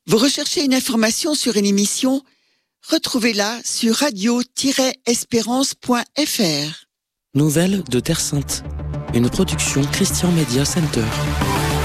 Vous recherchez une information sur une émission? Retrouvez-la sur radio-espérance.fr. Nouvelles de Terre Sainte, une production Christian Media Center.